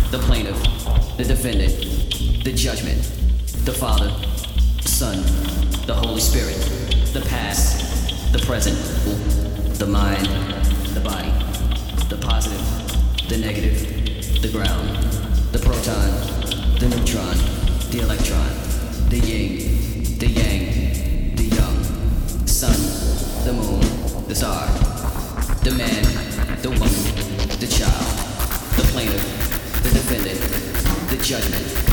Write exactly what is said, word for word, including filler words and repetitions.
the plaintiff, the defendant, the judgment, the Father, Son, the Holy Spirit, the past, the present, the mind, the body, the positive, the negative, the ground, the proton, the neutron, the electron, the yin, the yang, the young, the sun, the moon, the star, the man, the woman, the child, the plaintiff, the defendant, the judgment,